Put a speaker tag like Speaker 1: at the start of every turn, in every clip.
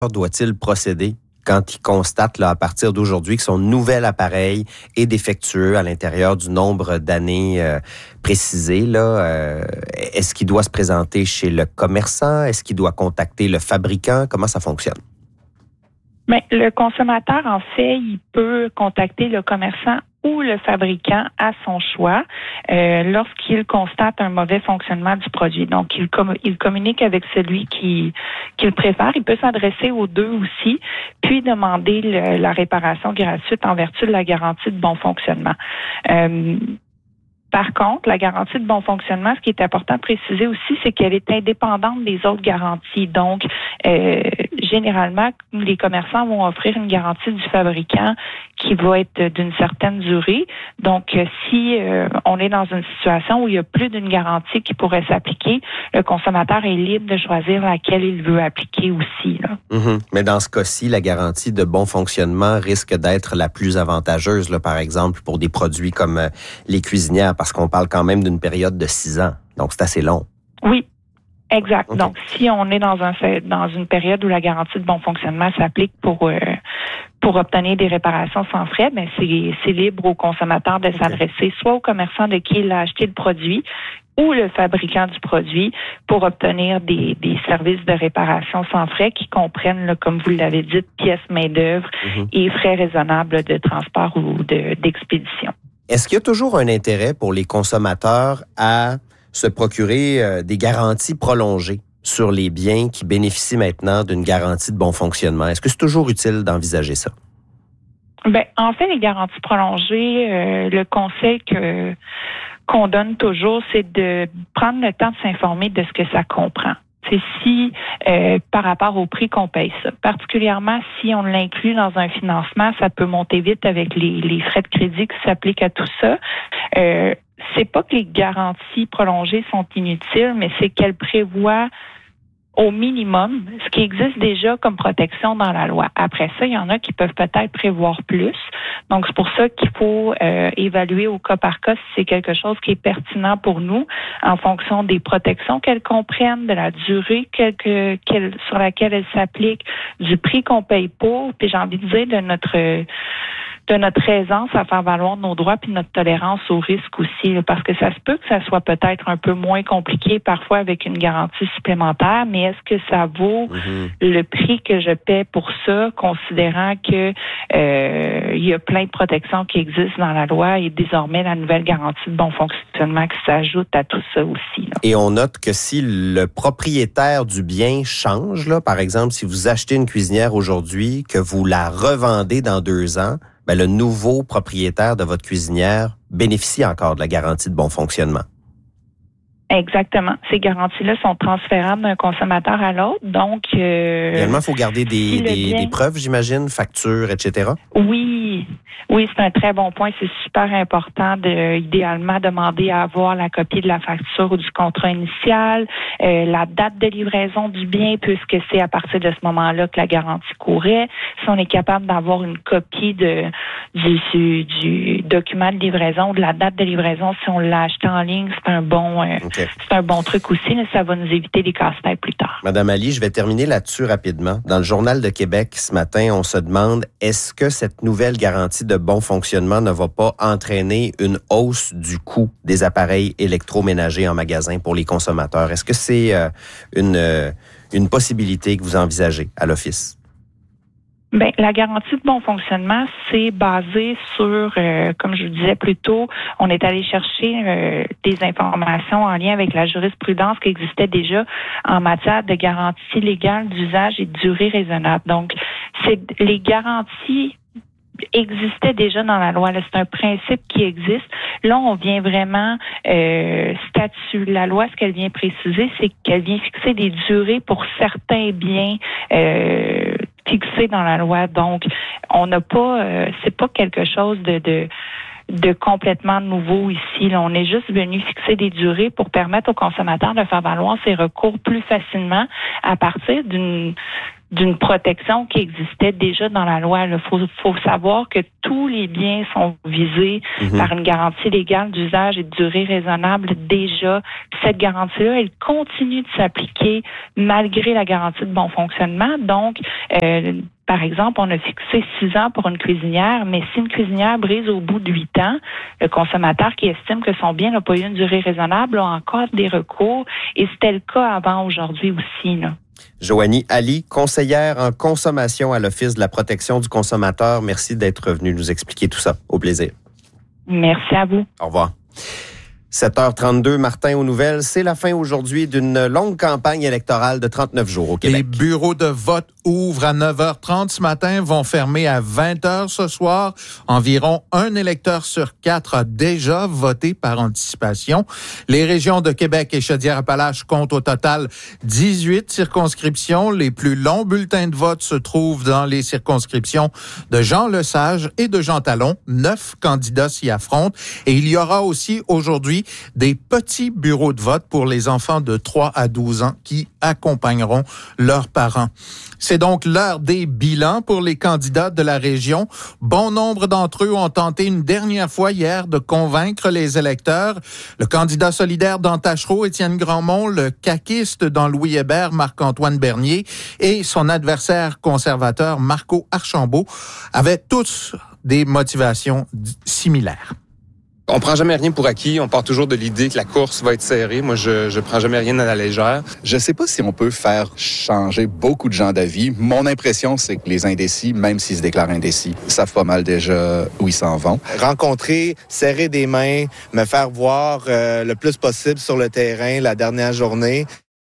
Speaker 1: doit-il procéder quand il constate là, à partir d'aujourd'hui que son nouvel appareil est défectueux à l'intérieur du nombre d'années précisé? Est-ce qu'il doit se présenter chez le commerçant? Est-ce qu'il doit contacter le fabricant? Comment ça fonctionne?
Speaker 2: Bien, le consommateur, en fait, il peut contacter le commerçant ou le fabricant à son choix lorsqu'il constate un mauvais fonctionnement du produit. Donc, il communique avec celui qu'il préfère. Il peut s'adresser aux deux aussi, puis demander la réparation gratuite en vertu de la garantie de bon fonctionnement. Par contre, la garantie de bon fonctionnement, ce qui est important de préciser aussi, c'est qu'elle est indépendante des autres garanties. Donc, généralement, les commerçants vont offrir une garantie du fabricant qui va être d'une certaine durée. Donc, si on est dans une situation où il y a plus d'une garantie qui pourrait s'appliquer, le consommateur est libre de choisir laquelle il veut appliquer aussi. Là.
Speaker 1: Mm-hmm. Mais dans ce cas-ci, la garantie de bon fonctionnement risque d'être la plus avantageuse, là, par exemple, pour des produits comme les cuisinières, parce qu'on parle quand même d'une période de 6 ans. Donc, c'est assez long.
Speaker 2: Oui. Exact.
Speaker 1: Okay.
Speaker 2: Donc, si on est dans une période où la garantie de bon fonctionnement s'applique pour obtenir des réparations sans frais, ben c'est libre au consommateur de s'adresser soit au commerçant de qui il a acheté le produit ou le fabricant du produit pour obtenir des services de réparation sans frais qui comprennent, là, comme vous l'avez dit, pièces main-d'œuvre et frais raisonnables de transport ou d'expédition.
Speaker 1: Est-ce qu'il y a toujours un intérêt pour les consommateurs à se procurer des garanties prolongées sur les biens qui bénéficient maintenant d'une garantie de bon fonctionnement? Est-ce que c'est toujours utile d'envisager ça?
Speaker 2: Ben, en fait, les garanties prolongées, le conseil qu'on donne toujours, c'est de prendre le temps de s'informer de ce que ça comprend. C'est si, par rapport au prix qu'on paye ça. Particulièrement si on l'inclut dans un financement, ça peut monter vite avec les frais de crédit qui s'appliquent à tout ça. C'est pas que les garanties prolongées sont inutiles, mais c'est qu'elles prévoient au minimum ce qui existe déjà comme protection dans la loi. Après ça, il y en a qui peuvent peut-être prévoir plus. Donc, c'est pour ça qu'il faut évaluer au cas par cas si c'est quelque chose qui est pertinent pour nous en fonction des protections qu'elles comprennent, de la durée sur laquelle elles s'appliquent, du prix qu'on paye pour, puis j'ai envie de dire de notre aisance à faire valoir nos droits puis notre tolérance au risque aussi, parce que ça se peut que ça soit peut-être un peu moins compliqué parfois avec une garantie supplémentaire, mais est-ce que ça vaut le prix que je paie pour ça, considérant que il y a plein de protections qui existent dans la loi et désormais la nouvelle garantie de bon fonctionnement qui s'ajoute à tout ça aussi. Là.
Speaker 1: Et on note que si le propriétaire du bien change, là, par exemple, si vous achetez une cuisinière aujourd'hui, que vous la revendez dans 2 ans, ben, le nouveau propriétaire de votre cuisinière bénéficie encore de la garantie de bon fonctionnement.
Speaker 2: Exactement. Ces garanties-là sont transférables d'un consommateur à l'autre. Donc,
Speaker 1: également, il faut garder des preuves, j'imagine, factures, etc.
Speaker 2: Oui, c'est un très bon point. C'est super important de, idéalement, demander à avoir la copie de la facture ou du contrat initial, la date de livraison du bien, puisque c'est à partir de ce moment-là que la garantie courait. Si on est capable d'avoir une copie du document de livraison ou de la date de livraison, si on l'a acheté en ligne, c'est un bon c'est un bon truc aussi. Là, ça va nous éviter des casse-têtes plus tard.
Speaker 1: Madame Ali, je vais terminer là-dessus rapidement. Dans le Journal de Québec, ce matin, on se demande, est-ce que cette nouvelle garantie de bon fonctionnement ne va pas entraîner une hausse du coût des appareils électroménagers en magasin pour les consommateurs? Est-ce que c'est une possibilité que vous envisagez à l'Office?
Speaker 2: Bien, la garantie de bon fonctionnement, c'est basé sur, comme je vous disais plus tôt, on est allé chercher des informations en lien avec la jurisprudence qui existait déjà en matière de garantie légale d'usage et de durée raisonnable. Donc, les garanties existaient déjà dans la loi. Là, c'est un principe qui existe. Là, on vient vraiment statuer. La loi, ce qu'elle vient préciser, c'est qu'elle vient fixer des durées pour certains biens fixés dans la loi. Donc, on n'a pas, c'est pas quelque chose de complètement nouveau ici. Là, on est juste venu fixer des durées pour permettre aux consommateurs de faire valoir ses recours plus facilement à partir d'une d'une protection qui existait déjà dans la loi. Il faut savoir que tous les biens sont visés par une garantie légale d'usage et de durée raisonnable déjà. Cette garantie-là, elle continue de s'appliquer malgré la garantie de bon fonctionnement. Donc, par exemple, on a fixé 6 ans pour une cuisinière, mais si une cuisinière brise au bout de 8 ans, le consommateur qui estime que son bien n'a pas eu une durée raisonnable a encore des recours, et c'était le cas avant aujourd'hui aussi, là.
Speaker 1: Joanie Ali, conseillère en consommation à l'Office de la protection du consommateur. Merci d'être venue nous expliquer tout ça. Au plaisir.
Speaker 2: Merci à vous.
Speaker 1: Au revoir. 7h32, Martin aux nouvelles. C'est la fin aujourd'hui d'une longue campagne électorale de 39 jours au Québec.
Speaker 3: Les bureaux de vote ouvrent à 9h30 ce matin, vont fermer à 20h ce soir. Environ 1 électeur sur 4 a déjà voté par anticipation. Les régions de Québec et Chaudière-Appalaches comptent au total 18 circonscriptions. Les plus longs bulletins de vote se trouvent dans les circonscriptions de Jean Lesage et de Jean Talon. 9 candidats s'y affrontent. Et il y aura aussi aujourd'hui des petits bureaux de vote pour les enfants de 3 à 12 ans qui accompagneront leurs parents. C'est donc l'heure des bilans pour les candidats de la région. Bon nombre d'entre eux ont tenté une dernière fois hier de convaincre les électeurs. Le candidat solidaire dans Tachereau, Étienne Grandmont, le caquiste dans Louis Hébert, Marc-Antoine Bernier, et son adversaire conservateur, Marco Archambault, avaient tous des motivations similaires.
Speaker 4: On prend jamais rien pour acquis. On part toujours de l'idée que la course va être serrée. Moi, je prends jamais rien à la légère.
Speaker 5: Je sais pas si on peut faire changer beaucoup de gens d'avis. Mon impression, c'est que les indécis, même s'ils se déclarent indécis, savent pas mal déjà où ils s'en vont.
Speaker 6: Rencontrer, serrer des mains, me faire voir le plus possible sur le terrain la dernière journée.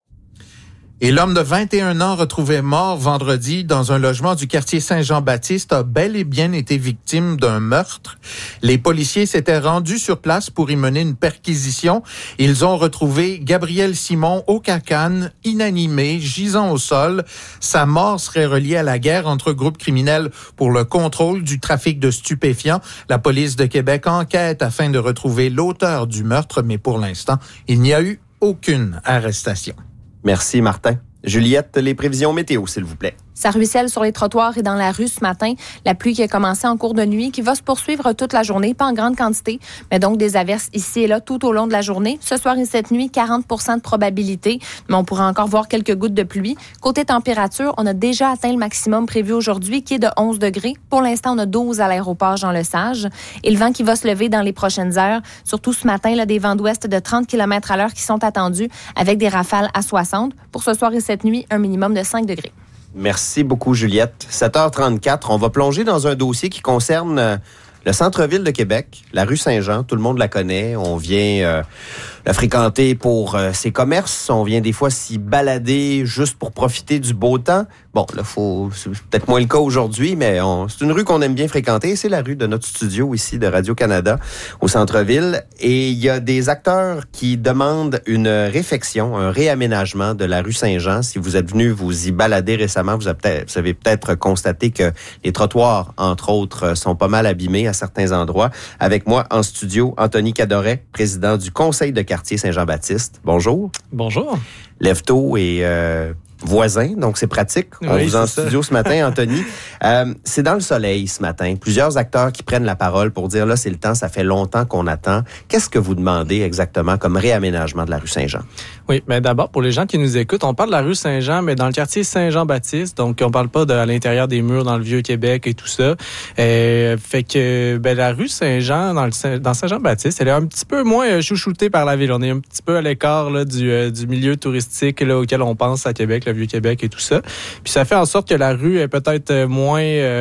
Speaker 3: Et l'homme de 21 ans retrouvé mort vendredi dans un logement du quartier Saint-Jean-Baptiste a bel et bien été victime d'un meurtre. Les policiers s'étaient rendus sur place pour y mener une perquisition. Ils ont retrouvé Gabriel Simon au cacane, inanimé, gisant au sol. Sa mort serait reliée à la guerre entre groupes criminels pour le contrôle du trafic de stupéfiants. La police de Québec enquête afin de retrouver l'auteur du meurtre, mais pour l'instant, il n'y a eu aucune arrestation.
Speaker 1: Merci, Martin. Juliette, les prévisions météo, s'il vous plaît.
Speaker 7: Ça ruisselle sur les trottoirs et dans la rue ce matin. La pluie qui a commencé en cours de nuit, qui va se poursuivre toute la journée, pas en grande quantité, mais donc des averses ici et là tout au long de la journée. Ce soir et cette nuit, 40% de probabilité, mais on pourra encore voir quelques gouttes de pluie. Côté température, on a déjà atteint le maximum prévu aujourd'hui, qui est de 11 degrés. Pour l'instant, on a 12 à l'aéroport Jean Lesage. Et le vent qui va se lever dans les prochaines heures, surtout ce matin, là, des vents d'ouest de 30 km à l'heure qui sont attendus, avec des rafales à 60. Pour ce soir et cette nuit, un minimum de 5 degrés.
Speaker 1: Merci beaucoup, Juliette. 7h34, on va plonger dans un dossier qui concerne le centre-ville de Québec, la rue Saint-Jean. Tout le monde la connaît. On vient la fréquenter pour ses commerces. On vient des fois s'y balader juste pour profiter du beau temps. Bon, là, c'est peut-être moins le cas aujourd'hui, mais c'est une rue qu'on aime bien fréquenter. C'est la rue de notre studio ici de Radio-Canada au centre-ville. Et il y a des acteurs qui demandent une réfection, un réaménagement de la rue Saint-Jean. Si vous êtes venu vous y balader récemment, vous avez peut-être constaté que les trottoirs, entre autres, sont pas mal abîmés à certains endroits. Avec moi en studio, Anthony Cadoret, président du Conseil de quartier Saint-Jean-Baptiste. Bonjour.
Speaker 8: Bonjour.
Speaker 1: Lève-tôt et voisin, donc c'est pratique. On vous en studio ce matin, Anthony. C'est dans le soleil ce matin. Plusieurs acteurs qui prennent la parole pour dire, là, c'est le temps, ça fait longtemps qu'on attend. Qu'est-ce que vous demandez exactement comme réaménagement de la rue Saint-Jean?
Speaker 8: Oui, mais d'abord, pour les gens qui nous écoutent, on parle de la rue Saint-Jean, mais dans le quartier Saint-Jean-Baptiste, donc on parle pas à l'intérieur des murs dans le Vieux-Québec et tout ça. Fait que la rue Saint-Jean, dans Saint-Jean-Baptiste, elle est un petit peu moins chouchoutée par la ville. On est un petit peu à l'écart là, du milieu touristique là, auquel on pense à Québec, le Vieux-Québec et tout ça. Puis ça fait en sorte que la rue est peut-être moins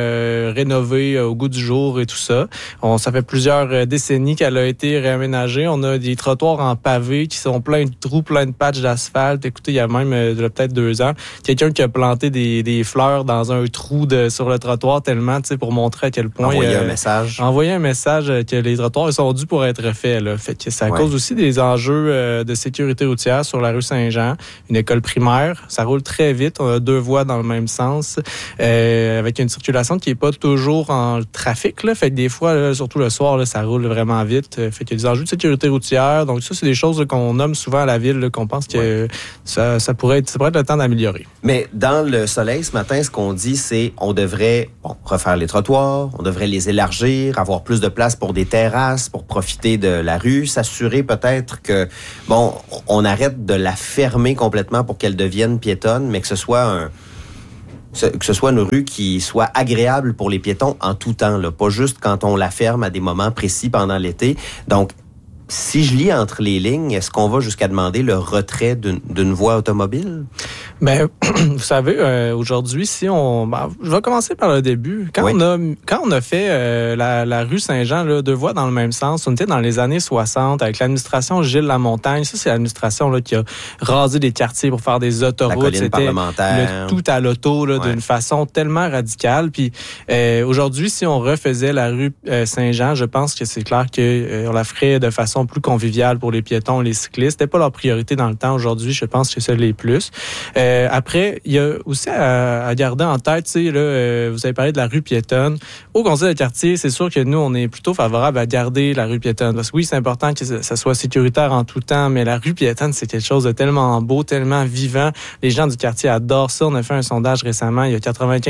Speaker 8: rénovée au goût du jour et tout ça. Ça fait plusieurs décennies qu'elle a été réaménagée. On a des trottoirs en pavé qui sont pleins de trous, plein de patchs d'asphalte. Écoutez, il y a même peut-être 2 ans, quelqu'un qui a planté des fleurs dans un trou sur le trottoir tellement, tu sais, pour montrer à quel point...
Speaker 1: Envoyer
Speaker 8: un message que les trottoirs sont dus pour être faits. Là. Fait que ça cause aussi des enjeux de sécurité routière sur la rue Saint-Jean. Une école primaire, ça roule roule très vite. On a 2 voies dans le même sens, avec une circulation qui est pas toujours en trafic, là. Fait que des fois, là, surtout le soir, là, ça roule vraiment vite. Fait qu'il y a des enjeux de sécurité routière. Donc ça, c'est des choses là, qu'on nomme souvent à la ville, là, qu'on pense que ça pourrait être le temps d'améliorer.
Speaker 1: Mais dans le soleil, ce matin, ce qu'on dit, c'est on devrait refaire les trottoirs, on devrait les élargir, avoir plus de place pour des terrasses, pour profiter de la rue, s'assurer peut-être que, on arrête de la fermer complètement pour qu'elle devienne piétonne, mais que ce soit une rue qui soit agréable pour les piétons en tout temps, là, pas juste quand on la ferme à des moments précis pendant l'été. Donc, si je lis entre les lignes, est-ce qu'on va jusqu'à demander le retrait d'une voie automobile?
Speaker 8: Ben, vous savez, aujourd'hui, je vais commencer par le début. Quand on a fait la rue Saint-Jean, là, 2 voies dans le même sens, on était dans les années 60 avec l'administration Gilles Lamontagne. Ça, c'est l'administration là qui a rasé des quartiers pour faire des autoroutes. C'était le tout à l'auto là, d'une façon tellement radicale. Puis aujourd'hui, si on refaisait la rue Saint-Jean, je pense que c'est clair qu'on la ferait de façon plus conviviale pour les piétons et les cyclistes. C'était pas leur priorité dans le temps. Aujourd'hui, je pense que ça l'est plus. Après, il y a aussi à garder en tête, tu sais, là, vous avez parlé de la rue piétonne. Au conseil de quartier, c'est sûr que nous, on est plutôt favorable à garder la rue piétonne. Parce que oui, c'est important que ça soit sécuritaire en tout temps, mais la rue piétonne, c'est quelque chose de tellement beau, tellement vivant. Les gens du quartier adorent ça. On a fait un sondage récemment. Il y a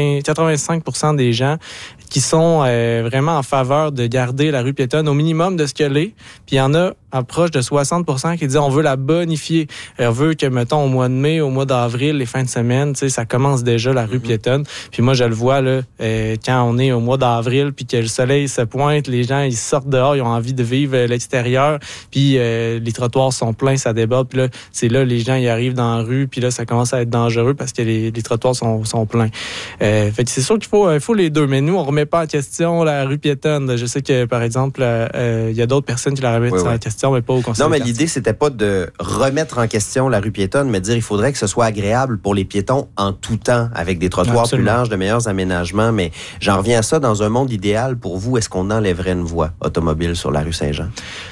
Speaker 8: 85% des gens qui sont vraiment en faveur de garder la rue piétonne au minimum de ce qu'elle est. Puis il y en a proche de 60% qui disent on veut la bonifier. On veut que, mettons, au mois de mai, au mois d'avril, les fins de semaine, tu sais, ça commence déjà la rue piétonne. Puis moi, je le vois, là, quand on est au mois d'avril, puis que le soleil se pointe, les gens, ils sortent dehors, ils ont envie de vivre l'extérieur, puis les trottoirs sont pleins, ça déborde. Puis là, c'est là, les gens, ils arrivent dans la rue, puis là, ça commence à être dangereux parce que les trottoirs sont pleins. Fait que c'est sûr qu'il faut les deux. Mais nous, on remet pas en question la rue piétonne. Je sais que, par exemple, il y a d'autres personnes qui la remettent en question, mais pas au conseil.
Speaker 1: Non, mais l'idée, c'était pas de remettre en question la rue piétonne, mais de dire il faudrait que ce soit agréable pour les piétons en tout temps, avec des trottoirs plus larges, de meilleurs aménagements. Mais j'en reviens à ça, dans un monde idéal, pour vous, est-ce qu'on enlèverait une voie automobile sur la rue Saint-Jean?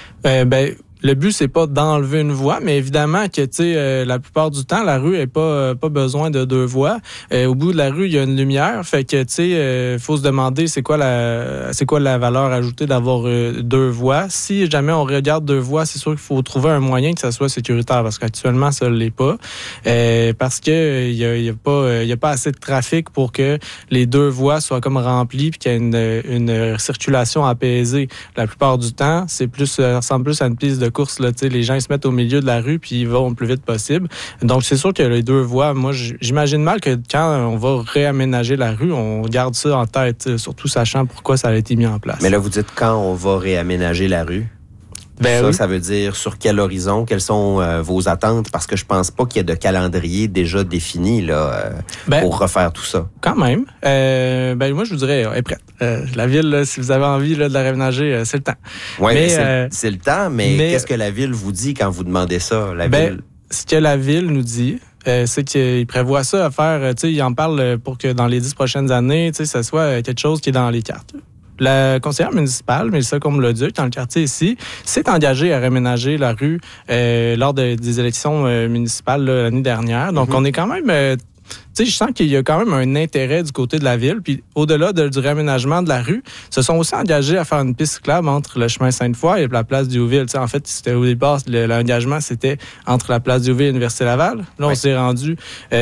Speaker 8: Le but, c'est pas d'enlever une voie, mais évidemment que, tu sais, la plupart du temps, la rue est pas besoin de 2 voies. Au bout de la rue, il y a une lumière. Fait que, tu sais, faut se demander c'est quoi la valeur ajoutée d'avoir 2 voies. Si jamais on regarde 2 voies, c'est sûr qu'il faut trouver un moyen que ça soit sécuritaire, parce qu'actuellement, ça l'est pas. Parce que il y a pas assez de trafic pour que les 2 voies soient comme remplies puis qu'il y ait une circulation apaisée. La plupart du temps, ça ressemble plus à une piste de course, là, les gens ils se mettent au milieu de la rue puis ils vont le plus vite possible. Donc, c'est sûr que les 2 voies, moi, j'imagine mal que quand on va réaménager la rue, on garde ça en tête, surtout sachant pourquoi ça a été mis en place.
Speaker 1: Mais là, vous dites quand on va réaménager la rue? Ça veut dire sur quel horizon, quelles sont vos attentes? Parce que je pense pas qu'il y ait de calendrier déjà défini là, pour refaire tout ça.
Speaker 8: Quand même. Moi, je vous dirais, elle est prête. La ville, là, si vous avez envie là, de la réaménager, c'est le temps.
Speaker 1: Oui, c'est le temps, mais qu'est-ce que la ville vous dit quand vous demandez ça?
Speaker 8: Ce que la ville nous dit, c'est qu'il prévoit ça à faire, il en parle pour que dans les 10 prochaines années, ça soit quelque chose qui est dans les cartes. La conseillère municipale, Mélissa Combe-Leduc, dans le quartier ici, s'est engagée à réaménager la rue lors des élections municipales là, l'année dernière. Donc, on est quand même... je sens qu'il y a quand même un intérêt du côté de la ville. Puis, au-delà du réaménagement de la rue, se sont aussi engagés à faire une piste cyclable entre le chemin Sainte-Foy et la place Diouville. En fait, c'était au départ, l'engagement, c'était entre la place Diouville et l'Université Laval. Là, on s'est rendu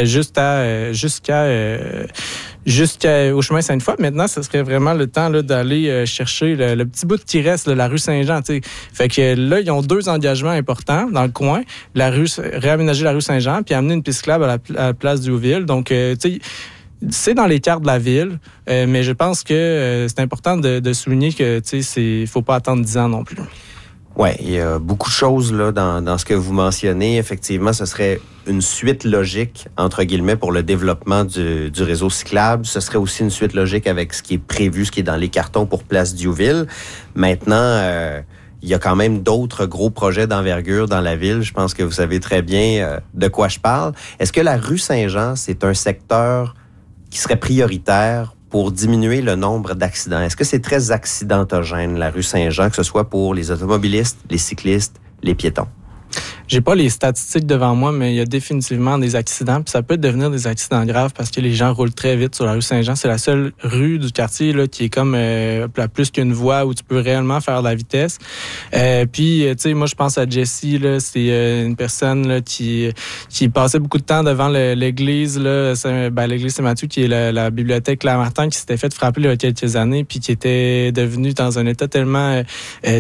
Speaker 8: jusqu'au chemin Sainte-Foy. Maintenant, ce serait vraiment le temps là, d'aller chercher le petit bout qui reste, la rue Saint-Jean. T'sais. Fait que là, ils ont 2 engagements importants dans le coin. Réaménager la rue Saint-Jean puis amener une piste cyclable à la place Diouville. Donc, c'est dans les cartes de la ville, mais je pense que c'est important de souligner que il faut pas attendre 10 ans non plus.
Speaker 1: Oui, il y a beaucoup de choses là dans ce que vous mentionnez. Effectivement, ce serait une suite logique, entre guillemets, pour le développement du réseau cyclable. Ce serait aussi une suite logique avec ce qui est prévu, ce qui est dans les cartons pour Place Diouville. Maintenant, il y a quand même d'autres gros projets d'envergure dans la ville. Je pense que vous savez très bien de quoi je parle. Est-ce que la rue Saint-Jean, c'est un secteur qui serait prioritaire pour diminuer le nombre d'accidents? Est-ce que c'est très accidentogène, la rue Saint-Jean, que ce soit pour les automobilistes, les cyclistes, les piétons?
Speaker 8: J'ai pas les statistiques devant moi, mais il y a définitivement des accidents. Puis ça peut devenir des accidents graves parce que les gens roulent très vite sur la rue Saint-Jean. C'est la seule rue du quartier là, qui est comme plus qu'une voie où tu peux réellement faire de la vitesse. Puis, tu sais, moi, je pense à Jessie. Là, c'est une personne là, qui passait beaucoup de temps devant l'église, là, l'église Saint-Mathieu, qui est la bibliothèque Claire-Martin, qui s'était fait frapper il y a quelques années, puis qui était devenu dans un état tellement... en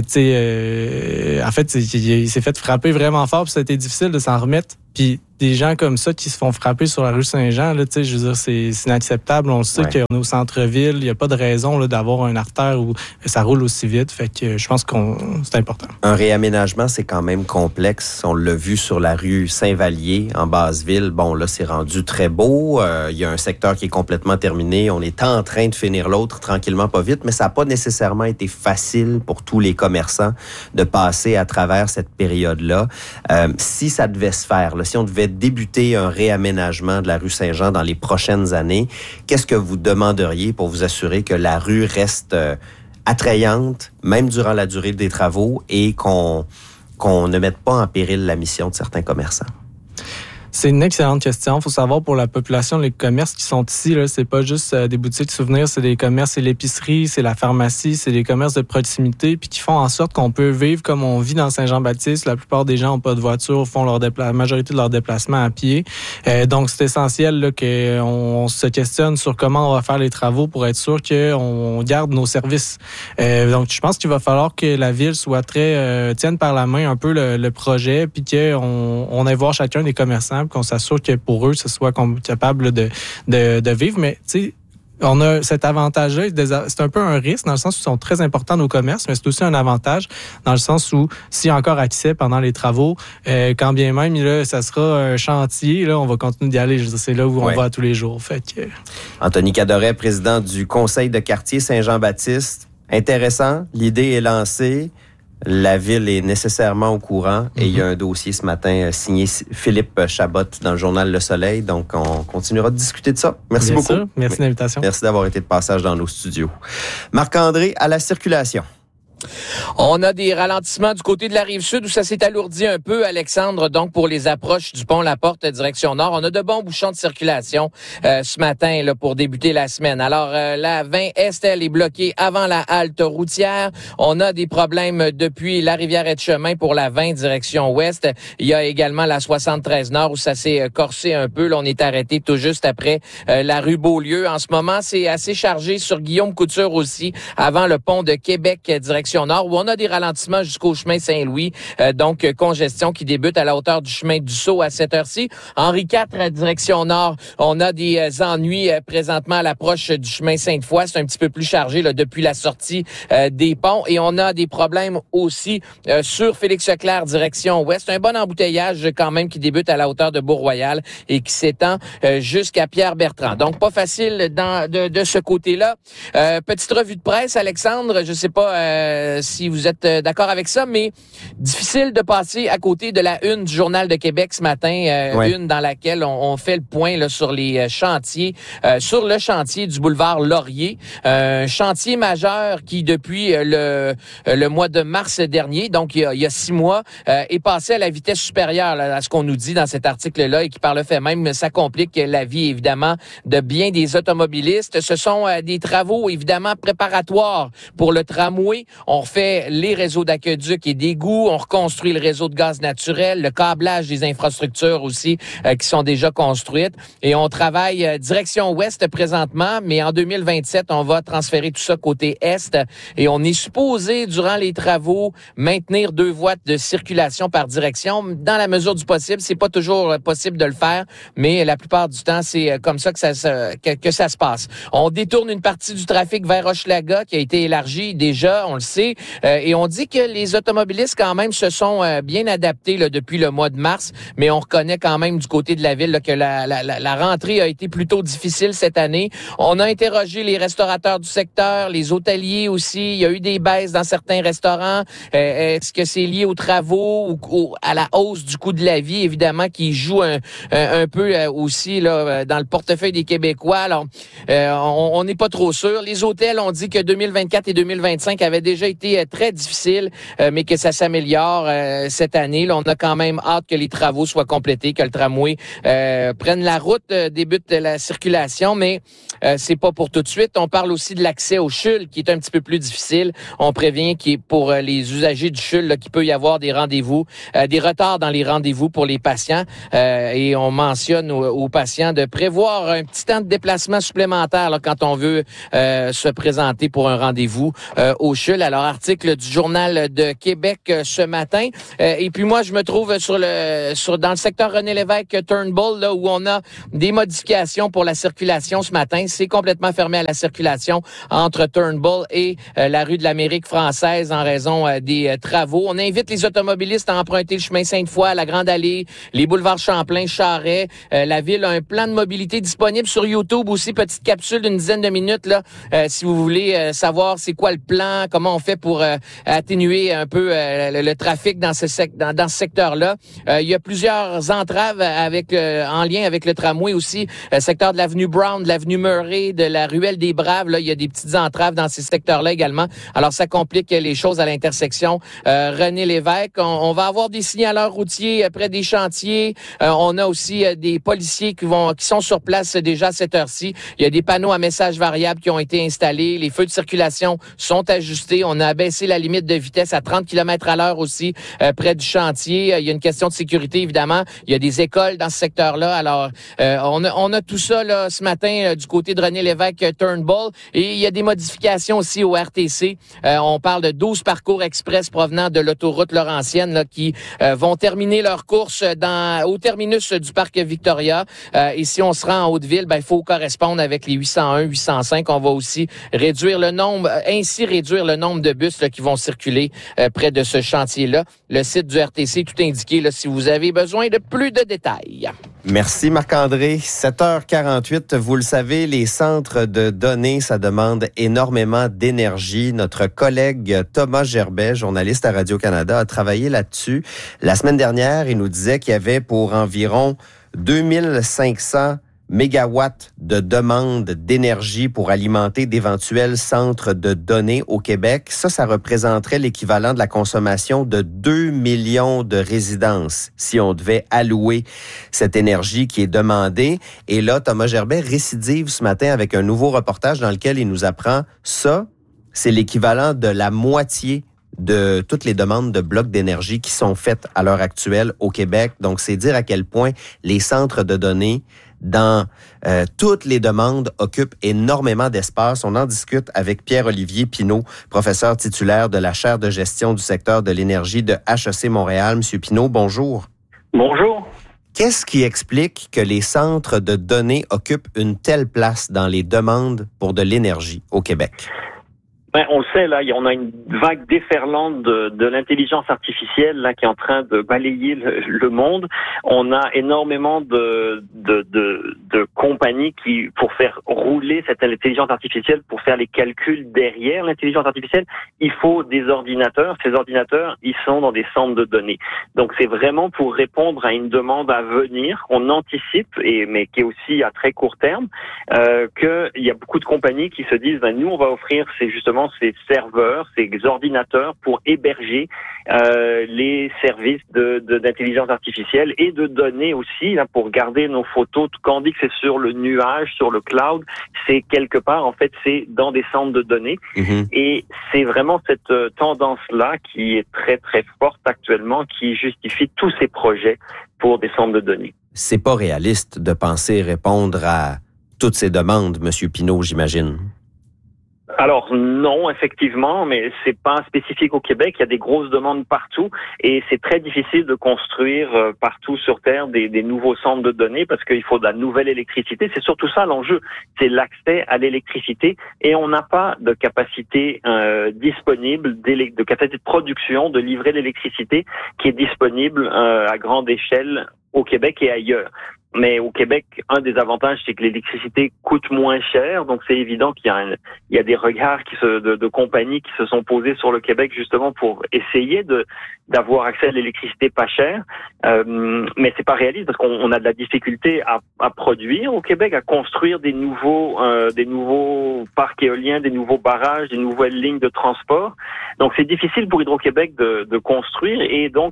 Speaker 8: fait, il s'est fait frapper vraiment fort, puis ça a été difficile de s'en remettre. Puis des gens comme ça qui se font frapper sur la rue Saint-Jean, là, je veux dire, c'est inacceptable. On le sait qu'on est au centre-ville, il n'y a pas de raison là, d'avoir un artère où ça roule aussi vite. Fait que je pense que c'est important.
Speaker 1: Un réaménagement, c'est quand même complexe. On l'a vu sur la rue Saint-Vallier, en Basse-Ville. Bon, là, c'est rendu très beau. Il y a un secteur qui est complètement terminé. On est en train de finir l'autre, tranquillement, pas vite. Mais ça n'a pas nécessairement été facile pour tous les commerçants de passer à travers cette période-là. Si ça devait se faire, là, si on devait débuter un réaménagement de la rue Saint-Jean dans les prochaines années, qu'est-ce que vous demanderiez pour vous assurer que la rue reste attrayante, même durant la durée des travaux, et qu'on ne mette pas en péril la mission de certains commerçants?
Speaker 8: C'est une excellente question. Il faut savoir pour la population, les commerces qui sont ici, là, c'est pas juste des boutiques souvenirs, c'est des commerces, c'est l'épicerie, c'est la pharmacie, c'est des commerces de proximité, puis qui font en sorte qu'on peut vivre comme on vit dans Saint-Jean-Baptiste. La plupart des gens n'ont pas de voiture, font la majorité de leurs déplacements à pied. Donc, c'est essentiel là, qu'on se questionne sur comment on va faire les travaux pour être sûr qu'on garde nos services. Donc, je pense qu'il va falloir que la ville soit tienne par la main un peu le projet, puis qu'on aille voir chacun des commerçants, qu'on s'assure que pour eux, ce soit capable de vivre. Mais, tu sais, on a cet avantage-là. C'est un peu un risque dans le sens où ils sont très importants nos commerces, mais c'est aussi un avantage dans le sens où s'il y a encore accès pendant les travaux, quand bien même, là, ça sera un chantier, là, on va continuer d'y aller. Je veux dire, c'est là où on va tous les jours. Fait que...
Speaker 1: Anthony Cadoret, président du Conseil de quartier Saint-Jean-Baptiste. Intéressant. L'idée est lancée. La ville est nécessairement au courant et il y a un dossier ce matin signé Philippe Chabot dans le journal Le Soleil. Donc, on continuera de discuter de ça. Merci beaucoup.
Speaker 8: Sûr. Merci de l'invitation.
Speaker 1: Merci d'avoir été de passage dans nos studios. Marc-André, à la circulation.
Speaker 9: On a des ralentissements du côté de la Rive-Sud où ça s'est alourdi un peu, Alexandre, donc pour les approches du pont La Porte direction nord. On a de bons bouchons de circulation ce matin là pour débuter la semaine. Alors, la 20 Est, elle est bloquée avant la halte routière. On a des problèmes depuis la Rivière-Etchemin pour la 20 direction ouest. Il y a également la 73 nord où ça s'est corsé un peu. Là, on est arrêté tout juste après la rue Beaulieu. En ce moment, c'est assez chargé sur Guillaume Couture aussi, avant le pont de Québec direction nord, où on a des ralentissements jusqu'au chemin Saint-Louis. Donc, congestion qui débute à la hauteur du chemin du Sceau à cette heure-ci. Henri IV, direction nord, on a des ennuis présentement à l'approche du chemin Sainte-Foy. C'est un petit peu plus chargé là, depuis la sortie des ponts. Et on a des problèmes aussi sur Félix-Leclerc, direction ouest. Un bon embouteillage quand même qui débute à la hauteur de Beau-Royal et qui s'étend jusqu'à Pierre-Bertrand. Donc, pas facile de ce côté-là. Petite revue de presse, Alexandre. Je sais pas si vous êtes d'accord avec ça, mais difficile de passer à côté de la une du Journal de Québec ce matin, une dans laquelle on fait le point là, sur les chantiers, sur le chantier du boulevard Laurier, un chantier majeur qui depuis le mois de mars dernier, donc il y a 6 mois, est passé à la vitesse supérieure là, à ce qu'on nous dit dans cet article-là et qui par le fait même, ça complique la vie évidemment de bien des automobilistes. Ce sont des travaux évidemment préparatoires pour le tramway. On refait les réseaux d'aqueducs et d'égouts, on reconstruit le réseau de gaz naturel, le câblage des infrastructures aussi qui sont déjà construites. Et on travaille direction ouest présentement, mais en 2027, on va transférer tout ça côté est. Et on est supposé, durant les travaux, maintenir 2 voies de circulation par direction. Dans la mesure du possible, c'est pas toujours possible de le faire, mais la plupart du temps, c'est comme ça que ça se passe. On détourne une partie du trafic vers Hochelaga qui a été élargie déjà, on le sait. Et on dit que les automobilistes, quand même, se sont bien adaptés là, depuis le mois de mars, mais on reconnaît quand même du côté de la ville là, que la rentrée a été plutôt difficile cette année. On a interrogé les restaurateurs du secteur, les hôteliers aussi. Il y a eu des baisses dans certains restaurants. Est-ce que c'est lié aux travaux ou à la hausse du coût de la vie, évidemment, qui joue un peu aussi là, dans le portefeuille des Québécois? Alors, on n'est pas trop sûr. Les hôtels ont dit que 2024 et 2025 avaient déjà déjà été très difficile, mais que ça s'améliore cette année. Là, on a quand même hâte que les travaux soient complétés, que le tramway prenne la route, débute la circulation, mais c'est pas pour tout de suite. On parle aussi de l'accès au CHUL, qui est un petit peu plus difficile. On prévient qu'il est pour les usagers du CHUL là, qu'il peut y avoir des rendez-vous, des retards dans les rendez-vous pour les patients. Et on mentionne aux patients de prévoir un petit temps de déplacement supplémentaire là, quand on veut se présenter pour un rendez-vous au CHUL. Alors, article du Journal de Québec ce matin. Et puis moi, je me trouve dans le secteur René Lévesque, Turnbull, là, où on a des modifications pour la circulation ce matin. C'est complètement fermé à la circulation entre Turnbull et la rue de l'Amérique française en raison des travaux. On invite les automobilistes à emprunter le chemin Sainte-Foy, la Grande Allée, les boulevards Champlain, Charest. La ville a un plan de mobilité disponible sur YouTube aussi, petite capsule d'une dizaine de minutes là, si vous voulez savoir c'est quoi le plan, comment on fait pour atténuer un peu le trafic dans ce secteur-là. Il y a plusieurs entraves en lien avec le tramway aussi, secteur de l'avenue Brown, de l'avenue Murray, de la ruelle des Braves. Là, il y a des petites entraves dans ces secteurs-là également. Alors, ça complique les choses à l'intersection René Lévesque. On va avoir des signaleurs routiers près des chantiers. On a aussi des policiers qui sont sur place déjà à cette heure-ci. Il y a des panneaux à messages variables qui ont été installés. Les feux de circulation sont ajustés. On a abaissé la limite de vitesse à 30 km/h aussi près du chantier. Il y a une question de sécurité, évidemment. Il y a des écoles dans ce secteur-là. Alors, on a tout ça là, ce matin du côté de René Lévesque, Turnbull. Et il y a des modifications aussi au RTC. On parle de 12 parcours express provenant de l'autoroute Laurentienne là, qui vont terminer leur course au terminus du parc Victoria. Et si on se rend en Haute-Ville, il faut correspondre avec les 801, 805. On va aussi réduire le nombre de bus là, qui vont circuler près de ce chantier-là. Le site du RTC, tout indiqué là, si vous avez besoin de plus de détails.
Speaker 1: Merci Marc-André. 7h48, vous le savez, les centres de données, ça demande énormément d'énergie. Notre collègue Thomas Gerbet, journaliste à Radio-Canada, a travaillé là-dessus. La semaine dernière, il nous disait qu'il y avait pour environ 2500 mégawatts de demande d'énergie pour alimenter d'éventuels centres de données au Québec. Ça représenterait l'équivalent de la consommation de 2 millions de résidences si on devait allouer cette énergie qui est demandée. Et là, Thomas Gerbet récidive ce matin avec un nouveau reportage dans lequel il nous apprend ça, c'est l'équivalent de la moitié de toutes les demandes de blocs d'énergie qui sont faites à l'heure actuelle au Québec. Donc, c'est dire à quel point les centres de données dans toutes les demandes occupent énormément d'espace. On en discute avec Pierre-Olivier Pinault, professeur titulaire de la chaire de gestion du secteur de l'énergie de HEC Montréal. Monsieur Pinault, bonjour.
Speaker 10: Bonjour.
Speaker 1: Qu'est-ce qui explique que les centres de données occupent une telle place dans les demandes pour de l'énergie au Québec?
Speaker 10: On le sait, là, on a une vague déferlante de l'intelligence artificielle là qui est en train de balayer le monde. On a énormément de compagnies qui, pour faire rouler cette intelligence artificielle, pour faire les calculs derrière l'intelligence artificielle, il faut des ordinateurs. Ces ordinateurs, ils sont dans des centres de données. Donc, c'est vraiment pour répondre à une demande à venir qu'on anticipe, mais qui est aussi à très court terme, qu'il y a beaucoup de compagnies qui se disent, nous, on va offrir ces serveurs, ces ordinateurs pour héberger les services d'intelligence artificielle et de données aussi, là, pour garder nos photos. Quand on dit que c'est sur le nuage, sur le cloud, c'est quelque part, en fait, c'est dans des centres de données. Mm-hmm. Et c'est vraiment cette tendance-là qui est très, très forte actuellement, qui justifie tous ces projets pour des centres de données.
Speaker 1: C'est pas réaliste de penser répondre à toutes ces demandes, Monsieur Pinault, j'imagine.
Speaker 10: Alors non, effectivement, mais c'est pas spécifique au Québec. Il y a des grosses demandes partout et c'est très difficile de construire partout sur Terre des nouveaux centres de données parce qu'il faut de la nouvelle électricité. C'est surtout ça l'enjeu, c'est l'accès à l'électricité et on n'a pas de capacité disponible, de capacité de production, de livrer l'électricité qui est disponible à grande échelle au Québec et ailleurs. mais au Québec, un des avantages, c'est que l'électricité coûte moins cher. Donc, c'est évident qu'il y a des regards de compagnies qui se sont posés sur le Québec justement pour essayer d'avoir accès à l'électricité pas chère. Mais c'est pas réaliste parce qu'on a de la difficulté à produire au Québec, à construire des nouveaux parcs éoliens, des nouveaux barrages, des nouvelles lignes de transport. Donc, c'est difficile pour Hydro-Québec de construire et donc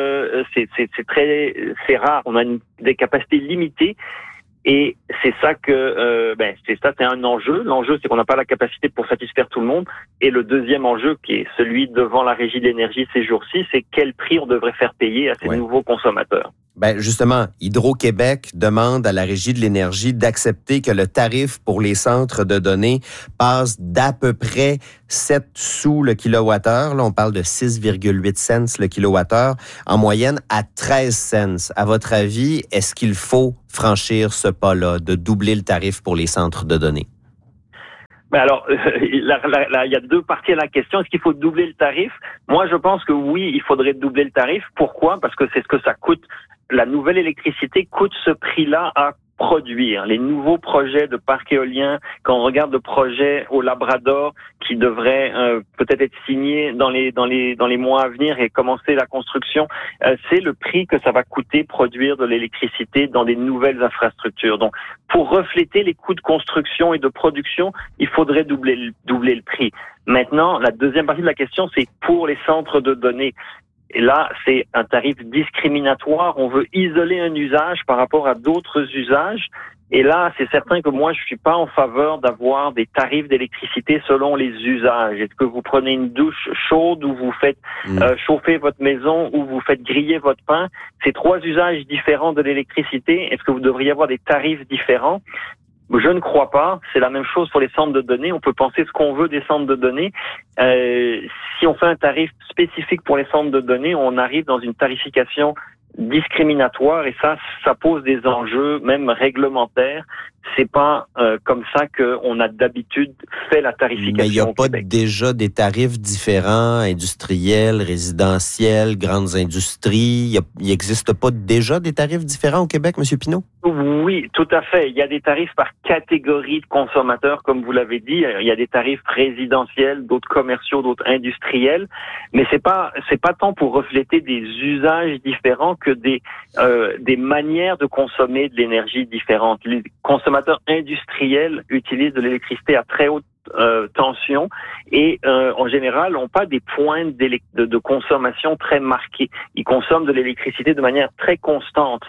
Speaker 10: c'est rare. On a des capacités limitées et c'est ça c'est un enjeu. L'enjeu, c'est qu'on n'a pas la capacité pour satisfaire tout le monde. Et le deuxième enjeu, qui est celui devant la Régie de l'énergie ces jours-ci, c'est quel prix on devrait faire payer à ces nouveaux consommateurs.
Speaker 1: Justement, Hydro-Québec demande à la Régie de l'énergie d'accepter que le tarif pour les centres de données passe d'à peu près 7 sous le kilowattheure. Là, on parle de 6,8 cents le kilowattheure, en moyenne à 13 cents. À votre avis, est-ce qu'il faut franchir ce pas-là, de doubler le tarif pour les centres de données?
Speaker 10: Alors, il y a deux parties à la question. Est-ce qu'il faut doubler le tarif? Moi, je pense que oui, il faudrait doubler le tarif. Pourquoi? Parce que c'est ce que ça coûte. La nouvelle électricité coûte ce prix-là à produire. Les nouveaux projets de parcs éoliens, quand on regarde le projet au Labrador qui devrait peut-être être signé dans les mois à venir et commencer la construction, c'est le prix que ça va coûter produire de l'électricité dans des nouvelles infrastructures. Donc, pour refléter les coûts de construction et de production, il faudrait doubler le prix. Maintenant, la deuxième partie de la question, c'est pour les centres de données. Et là, c'est un tarif discriminatoire. On veut isoler un usage par rapport à d'autres usages. Et là, c'est certain que moi, je suis pas en faveur d'avoir des tarifs d'électricité selon les usages. Est-ce que vous prenez une douche chaude ou vous faites chauffer votre maison ou vous faites griller votre pain? C'est 3 usages différents de l'électricité. Est-ce que vous devriez avoir des tarifs différents? Je ne crois pas. C'est la même chose pour les centres de données. On peut penser ce qu'on veut des centres de données. Si on fait un tarif spécifique pour les centres de données, on arrive dans une tarification discriminatoire et ça pose des enjeux même réglementaires. C'est pas comme ça qu'on a d'habitude fait la tarification.
Speaker 1: Mais il n'y a pas déjà des tarifs différents, industriels, résidentiels, grandes industries. Il n'existe pas déjà des tarifs différents au Québec, M. Pinault?
Speaker 10: Oui, tout à fait. Il y a des tarifs par catégorie de consommateurs, comme vous l'avez dit. Il y a des tarifs résidentiels, d'autres commerciaux, d'autres industriels. Mais c'est pas tant pour refléter des usages différents que des manières de consommer de l'énergie différentes. Les consommateurs industriels utilisent de l'électricité à très haute tension et en général n'ont pas des pointes de consommation très marquées. Ils consomment de l'électricité de manière très constante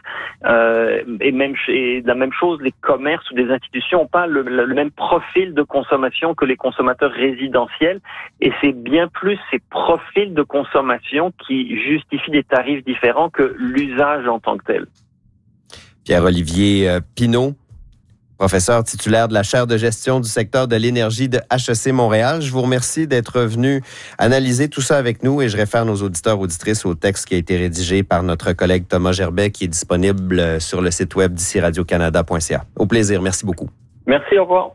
Speaker 10: et la même chose, les commerces ou des institutions n'ont pas le même profil de consommation que les consommateurs résidentiels et c'est bien plus ces profils de consommation qui justifient des tarifs différents que l'usage en tant que tel.
Speaker 1: Pierre-Olivier Pinault, professeur titulaire de la chaire de gestion du secteur de l'énergie de HEC Montréal. Je vous remercie d'être venu analyser tout ça avec nous et je réfère nos auditeurs auditrices au texte qui a été rédigé par notre collègue Thomas Gerbet qui est disponible sur le site web d'ici radiocanada.ca. Au plaisir. Merci beaucoup.
Speaker 10: Merci, au revoir.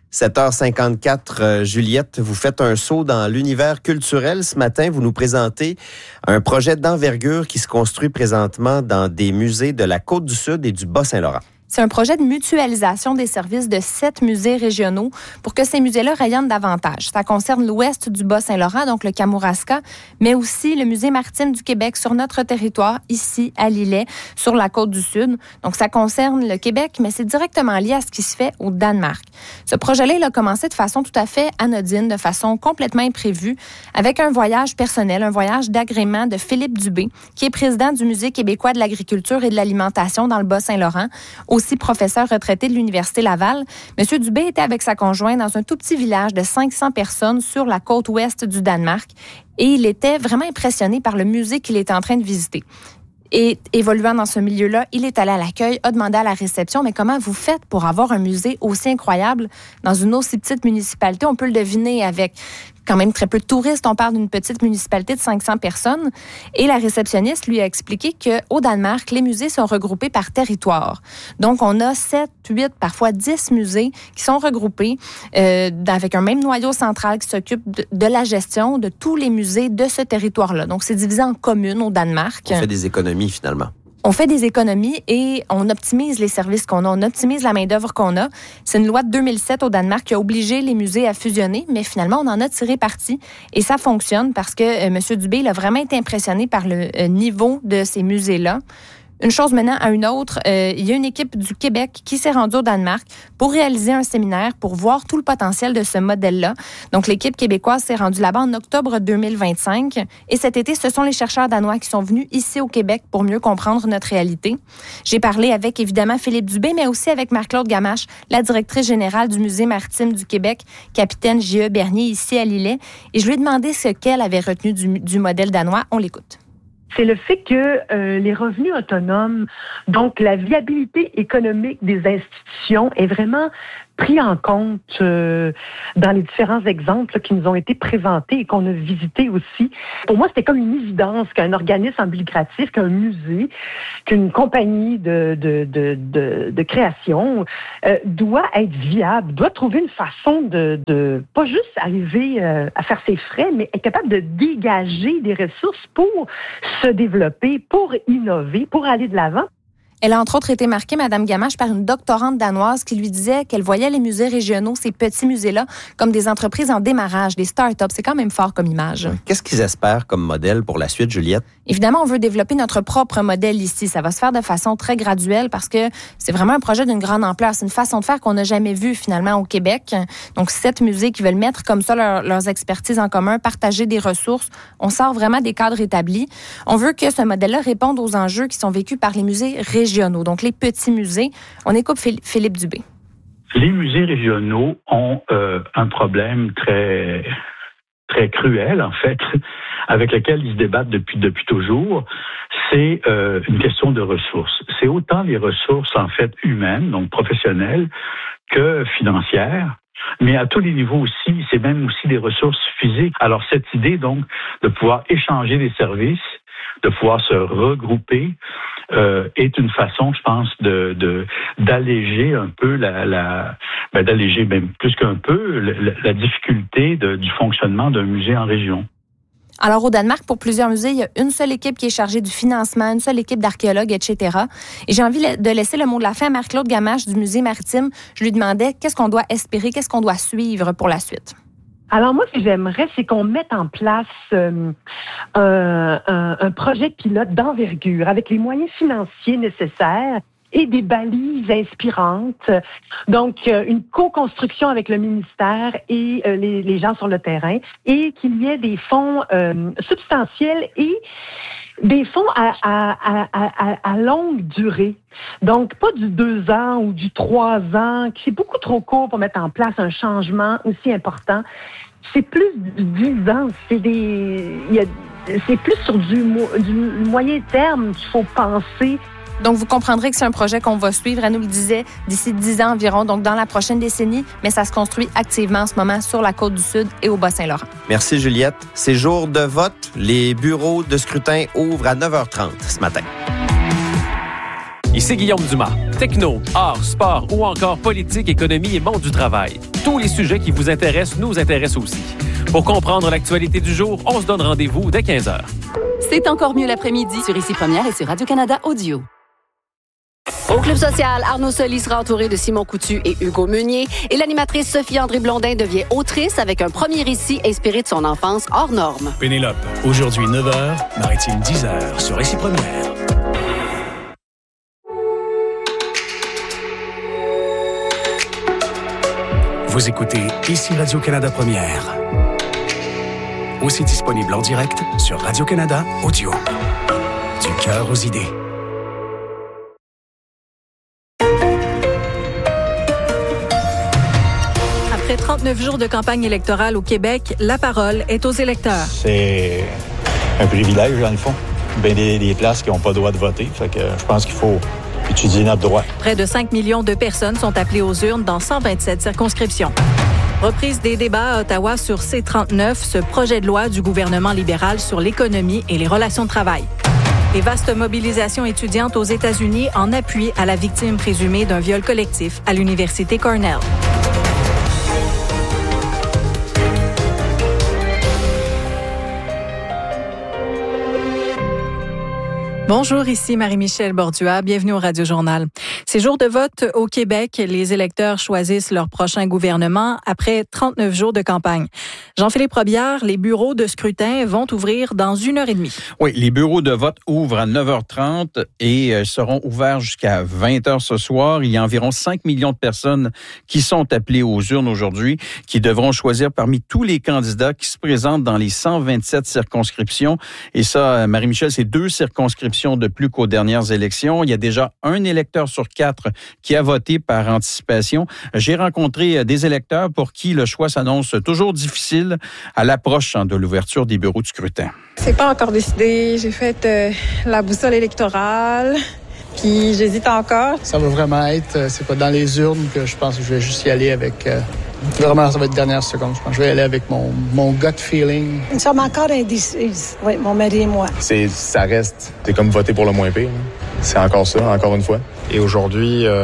Speaker 1: 7h54, Juliette, vous faites un saut dans l'univers culturel. Ce matin, vous nous présentez un projet d'envergure qui se construit présentement dans des musées de la Côte-du-Sud et du Bas-Saint-Laurent.
Speaker 7: C'est un projet de mutualisation des services de 7 musées régionaux pour que ces musées-là rayonnent davantage. Ça concerne l'ouest du Bas-Saint-Laurent, donc le Kamouraska, mais aussi le Musée maritime du Québec sur notre territoire, ici à Lillet, sur la Côte-du-Sud. Donc, ça concerne le Québec, mais c'est directement lié à ce qui se fait au Danemark. Ce projet-là, il a commencé de façon tout à fait anodine, de façon complètement imprévue, avec un voyage personnel, un voyage d'agrément de Philippe Dubé, qui est président du Musée québécois de l'agriculture et de l'alimentation dans le Bas-Saint-Laurent, aussi professeur retraité de l'Université Laval. M. Dubé était avec sa conjointe dans un tout petit village de 500 personnes sur la côte ouest du Danemark et il était vraiment impressionné par le musée qu'il était en train de visiter. Et évoluant dans ce milieu-là, il est allé à l'accueil, a demandé à la réception, mais comment vous faites pour avoir un musée aussi incroyable dans une aussi petite municipalité? On peut le deviner avec quand même très peu de touristes. On parle d'une petite municipalité de 500 personnes. Et la réceptionniste lui a expliqué qu'au Danemark, les musées sont regroupés par territoire. Donc, on a 7, 8, parfois 10 musées qui sont regroupés avec un même noyau central qui s'occupe de la gestion de tous les musées de ce territoire-là. Donc, c'est divisé en communes au Danemark.
Speaker 1: On fait des économies, finalement.
Speaker 7: On fait des économies et on optimise les services qu'on a, on optimise la main-d'œuvre qu'on a. C'est une loi de 2007 au Danemark qui a obligé les musées à fusionner, mais finalement, on en a tiré parti et ça fonctionne parce que M. Dubé il a vraiment été impressionné par le niveau de ces musées-là. Une chose menant à une autre, il y a une équipe du Québec qui s'est rendue au Danemark pour réaliser un séminaire pour voir tout le potentiel de ce modèle-là. Donc, l'équipe québécoise s'est rendue là-bas en octobre 2025. Et cet été, ce sont les chercheurs danois qui sont venus ici au Québec pour mieux comprendre notre réalité. J'ai parlé avec, évidemment, Philippe Dubé, mais aussi avec Marc-Claude Gamache, la directrice générale du Musée maritime du Québec, capitaine J.E. Bernier, ici à Lillet. Et je lui ai demandé ce qu'elle avait retenu du modèle danois. On l'écoute.
Speaker 11: C'est le fait que les revenus autonomes, donc la viabilité économique des institutions est vraiment pris en compte dans les différents exemples qui nous ont été présentés et qu'on a visités aussi. Pour moi, c'était comme une évidence qu'un organisme en but lucratif, qu'un musée, qu'une compagnie de création doit être viable, doit trouver une façon de pas juste arriver à faire ses frais, mais être capable de dégager des ressources pour se développer, pour innover, pour aller de l'avant.
Speaker 7: Elle a entre autres été marquée, Mme Gamache, par une doctorante danoise qui lui disait qu'elle voyait les musées régionaux, ces petits musées-là, comme des entreprises en démarrage, des start-up. C'est quand même fort comme image.
Speaker 1: Qu'est-ce qu'ils espèrent comme modèle pour la suite, Juliette?
Speaker 7: Évidemment, on veut développer notre propre modèle ici. Ça va se faire de façon très graduelle parce que c'est vraiment un projet d'une grande ampleur. C'est une façon de faire qu'on n'a jamais vue finalement au Québec. Donc, 7 musées qui veulent mettre comme ça leurs expertises en commun, partager des ressources. On sort vraiment des cadres établis. On veut que ce modèle-là réponde aux enjeux qui sont vécus par les musées régionaux, donc les petits musées. On écoute Philippe Dubé.
Speaker 12: Les musées régionaux ont un problème très, très cruel, en fait, avec lequel ils se débattent depuis toujours. C'est une question de ressources. C'est autant les ressources, en fait, humaines, donc professionnelles, que financières. Mais à tous les niveaux aussi, c'est même aussi des ressources physiques. Alors, cette idée, donc, de pouvoir échanger des services, de pouvoir se regrouper, est une façon, je pense, d'alléger un peu d'alléger même plus qu'un peu la difficulté du fonctionnement d'un musée en région.
Speaker 7: Alors, au Danemark, pour plusieurs musées, il y a une seule équipe qui est chargée du financement, une seule équipe d'archéologues, etc. Et j'ai envie de laisser le mot de la fin à Marc-Claude Gamache du Musée maritime. Je lui demandais qu'est-ce qu'on doit espérer, qu'est-ce qu'on doit suivre pour la suite.
Speaker 11: Alors moi, ce que j'aimerais, c'est qu'on mette en place un projet pilote d'envergure avec les moyens financiers nécessaires et des balises inspirantes. Donc, une co-construction avec le ministère et les gens sur le terrain, et qu'il y ait des fonds substantiels et des fonds à longue durée. Donc, pas du 2 ans ou du 3 ans, qui est beaucoup trop court pour mettre en place un changement aussi important. C'est plus du 10 ans. C'est plus sur du moyen terme qu'il faut penser.
Speaker 7: Donc, vous comprendrez que c'est un projet qu'on va suivre, elle nous le disait, d'ici 10 ans environ, donc dans la prochaine décennie, mais ça se construit activement en ce moment sur la Côte-du-Sud et au Bas-Saint-Laurent.
Speaker 1: Merci, Juliette. C'est jour de vote. Les bureaux de scrutin ouvrent à 9h30 ce matin.
Speaker 13: Ici Guillaume Dumas. Techno, art, sport ou encore politique, économie et monde du travail. Tous les sujets qui vous intéressent nous intéressent aussi. Pour comprendre l'actualité du jour, on se donne rendez-vous dès 15h.
Speaker 14: C'est encore mieux l'après-midi sur Ici Première et sur Radio-Canada Audio.
Speaker 15: Au Club social, Arnaud Soli sera entouré de Simon Coutu et Hugo Meunier. Et l'animatrice Sophie-André Blondin devient autrice avec un premier récit inspiré de son enfance hors norme.
Speaker 16: Pénélope, aujourd'hui 9h, Maritime 10h sur Ici Première. Vous écoutez Ici Radio-Canada Première. Aussi disponible en direct sur Radio-Canada Audio. Du cœur aux idées.
Speaker 17: Après 39 jours de campagne électorale au Québec, la parole est aux électeurs.
Speaker 18: C'est un privilège, dans le fond. Bien des places qui n'ont pas le droit de voter. Fait que je pense qu'il faut étudier notre droit.
Speaker 17: Près de 5 millions de personnes sont appelées aux urnes dans 127 circonscriptions. Reprise des débats à Ottawa sur C-39, ce projet de loi du gouvernement libéral sur l'économie et les relations de travail. Les vastes mobilisations étudiantes aux États-Unis en appui à la victime présumée d'un viol collectif à l'Université Cornell. Bonjour, ici Marie-Michel Bordua. Bienvenue au Radio Journal. C'est jour de vote au Québec. Les électeurs choisissent leur prochain gouvernement après 39 jours de campagne. Jean-Philippe Robillard, les bureaux de scrutin vont ouvrir dans 1h30.
Speaker 19: Oui, les bureaux de vote ouvrent à 9h30 et seront ouverts jusqu'à 20h ce soir. Il y a environ 5 millions de personnes qui sont appelées aux urnes aujourd'hui, qui devront choisir parmi tous les candidats qui se présentent dans les 127 circonscriptions. Et ça, Marie-Michel, c'est 2 circonscriptions de plus qu'aux dernières élections. Il y a déjà un électeur sur 4 qui a voté par anticipation. J'ai rencontré des électeurs pour qui le choix s'annonce toujours difficile à l'approche de l'ouverture des bureaux de scrutin.
Speaker 20: C'est pas encore décidé. J'ai fait la boussole électorale. Puis j'hésite encore.
Speaker 21: Ça va vraiment être, c'est pas dans les urnes que je pense que je vais juste y aller avec... Vraiment, ça va être dernière seconde. Je pense que je vais aller avec mon gut feeling.
Speaker 22: Nous sommes encore indécises, oui, mon mari et moi.
Speaker 23: Ça reste, c'est comme voter pour le moins pire. C'est encore ça, encore une fois.
Speaker 24: Et aujourd'hui, il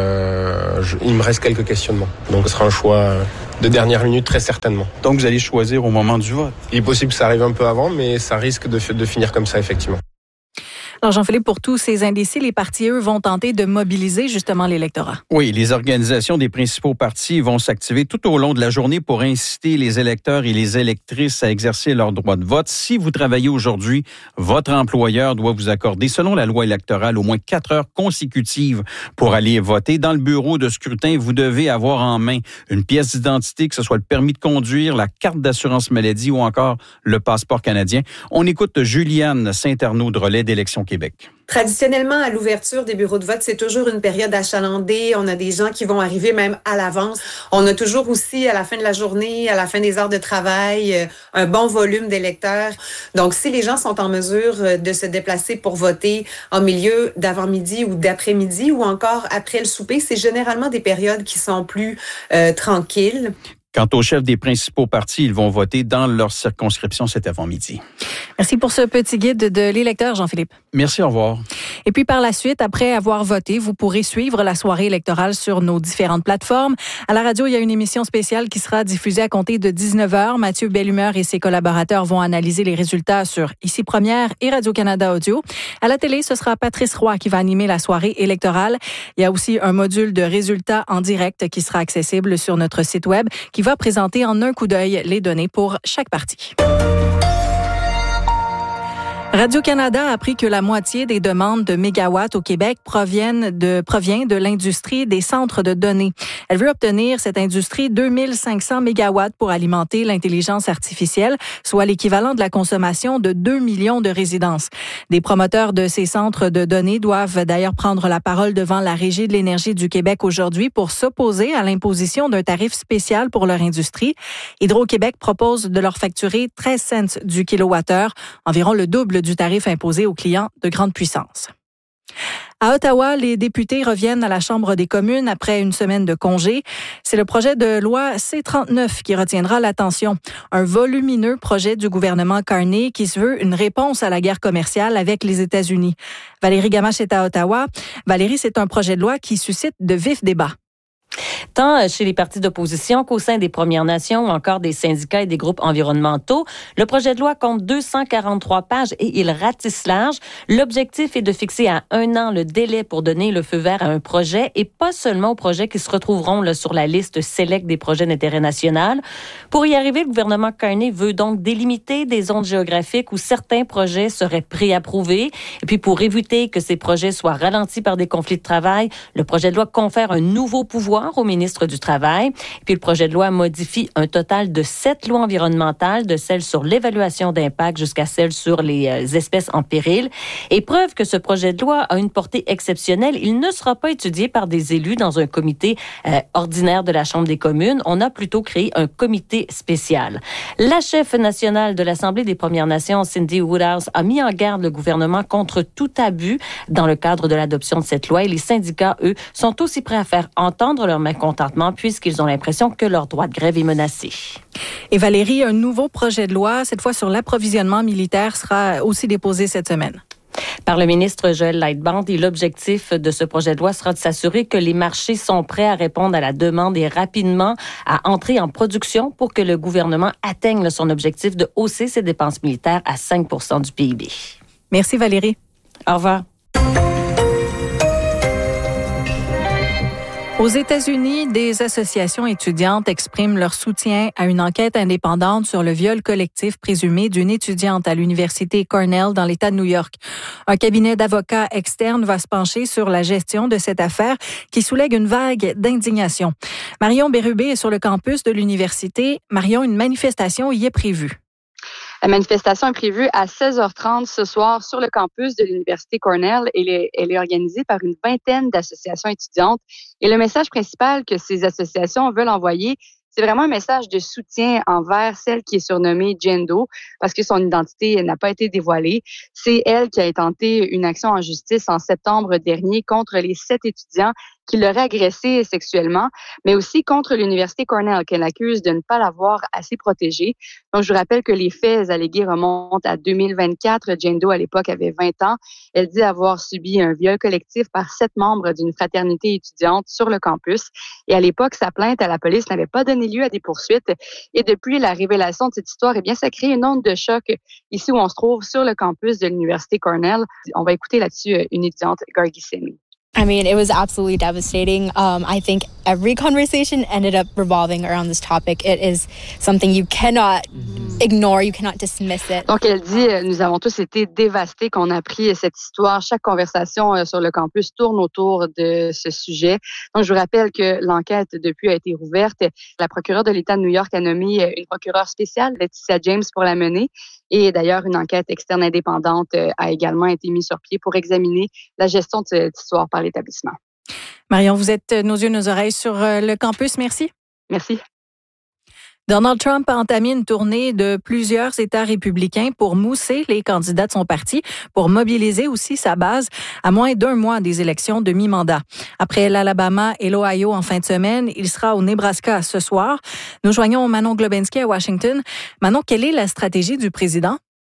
Speaker 24: me reste quelques questionnements. Donc, ce sera un choix de dernière minute, très certainement.
Speaker 19: Donc, vous allez choisir au moment du vote?
Speaker 24: Il est possible que ça arrive un peu avant, mais ça risque de finir comme ça, effectivement.
Speaker 17: Alors, Jean-Philippe, pour tous ces indécis, les partis, eux, vont tenter de mobiliser justement l'électorat.
Speaker 19: Oui, les organisations des principaux partis vont s'activer tout au long de la journée pour inciter les électeurs et les électrices à exercer leur droit de vote. Si vous travaillez aujourd'hui, votre employeur doit vous accorder, selon la loi électorale, au moins 4 heures consécutives pour aller voter. Dans le bureau de scrutin, vous devez avoir en main une pièce d'identité, que ce soit le permis de conduire, la carte d'assurance maladie ou encore le passeport canadien. On écoute Juliane Saint-Arnaud de Relais d'Élections Québec.
Speaker 25: Traditionnellement, à l'ouverture des bureaux de vote, c'est toujours une période achalandée. On a des gens qui vont arriver même à l'avance. On a toujours aussi, à la fin de la journée, à la fin des heures de travail, un bon volume d'électeurs. Donc, si les gens sont en mesure de se déplacer pour voter en milieu d'avant-midi ou d'après-midi ou encore après le souper, c'est généralement des périodes qui sont plus tranquilles.
Speaker 19: Quant aux chefs des principaux partis, ils vont voter dans leur circonscription cet avant-midi.
Speaker 17: Merci pour ce petit guide de l'électeur, Jean-Philippe.
Speaker 19: Merci, au revoir.
Speaker 17: Et puis par la suite, après avoir voté, vous pourrez suivre la soirée électorale sur nos différentes plateformes. À la radio, il y a une émission spéciale qui sera diffusée à compter de 19h. Mathieu Bellumeur et ses collaborateurs vont analyser les résultats sur Ici Première et Radio-Canada Audio. À la télé, ce sera Patrice Roy qui va animer la soirée électorale. Il y a aussi un module de résultats en direct qui sera accessible sur notre site web, qui va présenter en un coup d'œil les données pour chaque parti. Radio-Canada a appris que la moitié des demandes de mégawatts au Québec provient de l'industrie des centres de données. Elle veut obtenir, cette industrie, 2500 mégawatts pour alimenter l'intelligence artificielle, soit l'équivalent de la consommation de 2 millions de résidences. Des promoteurs de ces centres de données doivent d'ailleurs prendre la parole devant la Régie de l'énergie du Québec aujourd'hui pour s'opposer à l'imposition d'un tarif spécial pour leur industrie. Hydro-Québec propose de leur facturer 13 cents du kilowattheure, environ le double du tarif imposé aux clients de grande puissance. À Ottawa, les députés reviennent à la Chambre des communes après une semaine de congé. C'est le projet de loi C-39 qui retiendra l'attention. Un volumineux projet du gouvernement Carney qui se veut une réponse à la guerre commerciale avec les États-Unis. Valérie Gamache est à Ottawa. Valérie, c'est un projet de loi qui suscite de vifs débats.
Speaker 26: Tant chez les partis d'opposition qu'au sein des Premières Nations ou encore des syndicats et des groupes environnementaux. Le projet de loi compte 243 pages et il ratisse large. L'objectif est de fixer à 1 an le délai pour donner le feu vert à un projet et pas seulement aux projets qui se retrouveront sur la liste select des projets d'intérêt national. Pour y arriver, le gouvernement Carney veut donc délimiter des zones géographiques où certains projets seraient préapprouvés. Et puis pour éviter que ces projets soient ralentis par des conflits de travail, le projet de loi confère un nouveau pouvoir au ministre du Travail. Et puis, le projet de loi modifie un total de 7 lois environnementales, de celles sur l'évaluation d'impact jusqu'à celles sur les espèces en péril. Et preuve que ce projet de loi a une portée exceptionnelle, il ne sera pas étudié par des élus dans un comité ordinaire de la Chambre des communes. On a plutôt créé un comité spécial. La chef nationale de l'Assemblée des Premières Nations, Cindy Woodhouse, a mis en garde le gouvernement contre tout abus dans le cadre de l'adoption de cette loi. Et les syndicats, eux, sont aussi prêts à faire entendre leur mécontentement puisqu'ils ont l'impression que leur droit de grève est menacé.
Speaker 17: Et Valérie, un nouveau projet de loi, cette fois sur l'approvisionnement militaire, sera aussi déposé cette semaine.
Speaker 26: Par le ministre Joël Lightband, et l'objectif de ce projet de loi sera de s'assurer que les marchés sont prêts à répondre à la demande et rapidement à entrer en production pour que le gouvernement atteigne son objectif de hausser ses dépenses militaires à 5 % du PIB.
Speaker 17: Merci Valérie.
Speaker 26: Au revoir.
Speaker 17: Aux États-Unis, des associations étudiantes expriment leur soutien à une enquête indépendante sur le viol collectif présumé d'une étudiante à l'université Cornell dans l'État de New York. Un cabinet d'avocats externes va se pencher sur la gestion de cette affaire qui soulève une vague d'indignation. Marion Bérubé est sur le campus de l'université. Marion, une manifestation y est prévue.
Speaker 2: La manifestation est prévue à 16h30 ce soir sur le campus de l'Université Cornell. Elle est organisée par une vingtaine d'associations étudiantes. Et le message principal que ces associations veulent envoyer, c'est vraiment un message de soutien envers celle qui est surnommée Jane Doe parce que son identité n'a pas été dévoilée. C'est elle qui a intenté une action en justice en septembre dernier contre les 7 étudiants qui l'auraient agressée sexuellement, mais aussi contre l'Université Cornell qu'elle accuse de ne pas l'avoir assez protégée. Donc, je vous rappelle que les faits allégués remontent à 2024. Jane Doe, à l'époque, avait 20 ans. Elle dit avoir subi un viol collectif par 7 membres d'une fraternité étudiante sur le campus. Et à l'époque, sa plainte à la police n'avait pas donné lieu à des poursuites. Et depuis la révélation de cette histoire, eh bien, ça crée une onde de choc ici où on se trouve sur le campus de l'Université Cornell. On va écouter là-dessus une étudiante, Gargi Singh.
Speaker 3: I mean, it was absolutely devastating. I think every conversation ended up revolving around this topic. It is something you cannot ignore, you cannot dismiss it.
Speaker 2: Donc, elle dit, nous avons tous été dévastés qu'on a appris cette histoire. Chaque conversation sur le campus tourne autour de ce sujet. Donc, je vous rappelle que l'enquête depuis a été rouverte. La procureure de l'État de New York a nommé une procureure spéciale, Laetitia James, pour la mener. Et d'ailleurs, une enquête externe indépendante a également été mise sur pied pour examiner la gestion de cette histoire par l'établissement.
Speaker 17: Marion, vous êtes nos yeux, nos oreilles sur le campus. Merci.
Speaker 2: Merci.
Speaker 17: Donald Trump a entamé une tournée de plusieurs États républicains pour mousser les candidats de son parti, pour mobiliser aussi sa base à moins d'un mois des élections de mi-mandat. Après l'Alabama et l'Ohio en fin de semaine, il sera au Nebraska ce soir. Nous joignons Manon Globensky à Washington. Manon, quelle est la stratégie du président?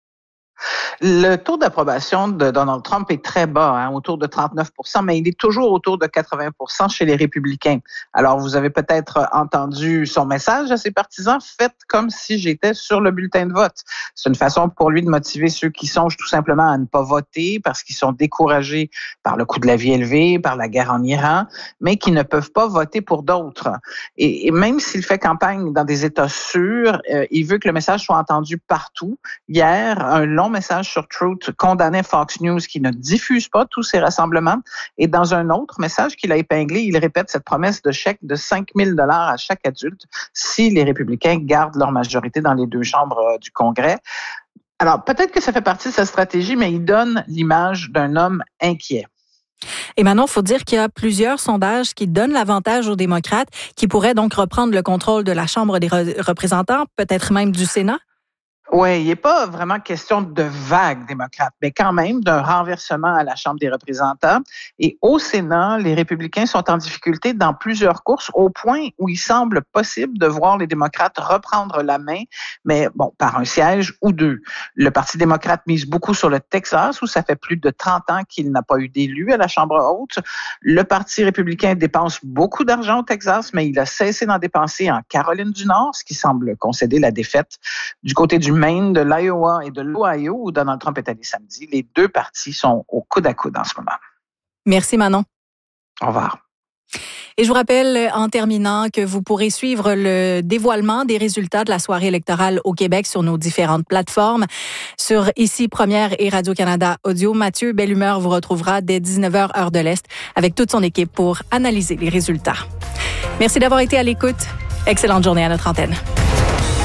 Speaker 4: Le taux d'approbation de Donald Trump est très bas, autour de 39%, mais il est toujours autour de 80% chez les républicains. Alors, vous avez peut-être entendu son message à ses partisans, faites comme si j'étais sur le bulletin de vote. C'est une façon pour lui de motiver ceux qui songent tout simplement à ne pas voter parce qu'ils sont découragés par le coût de la vie élevé, par la guerre en Iran, mais qui ne peuvent pas voter pour d'autres. Et même s'il fait campagne dans des États sûrs, il veut que le message soit entendu partout. Hier, un long message sur Truth condamnait Fox News qui ne diffuse pas tous ces rassemblements. Et dans un autre message qu'il a épinglé, il répète cette promesse de chèque de 5 000 $ à chaque adulte si les républicains gardent leur majorité dans les 2 chambres du Congrès. Alors, peut-être que ça fait partie de sa stratégie, mais il donne l'image d'un homme inquiet.
Speaker 17: Et maintenant, il faut dire qu'il y a plusieurs sondages qui donnent l'avantage aux démocrates, qui pourraient donc reprendre le contrôle de la Chambre des représentants, peut-être même du Sénat.
Speaker 4: Oui, il n'est pas vraiment question de vague démocrate, mais quand même d'un renversement à la Chambre des représentants. Et au Sénat, les républicains sont en difficulté dans plusieurs courses, au point où il semble possible de voir les démocrates reprendre la main, mais bon, par un siège ou 2. Le Parti démocrate mise beaucoup sur le Texas, où ça fait plus de 30 ans qu'il n'a pas eu d'élu à la Chambre haute. Le Parti républicain dépense beaucoup d'argent au Texas, mais il a cessé d'en dépenser en Caroline du Nord, ce qui semble concéder la défaite. Du côté du Maine, de l'Iowa et de l'Ohio, où Donald Trump est allé samedi, les 2 partis sont au coude à coude en ce moment.
Speaker 17: Merci Manon.
Speaker 4: Au revoir.
Speaker 17: Et je vous rappelle, en terminant, que vous pourrez suivre le dévoilement des résultats de la soirée électorale au Québec sur nos différentes plateformes. Sur Ici Première et Radio-Canada Audio, Mathieu Bellumeur vous retrouvera dès 19h heure de l'Est avec toute son équipe pour analyser les résultats. Merci d'avoir été à l'écoute. Excellente journée à notre antenne.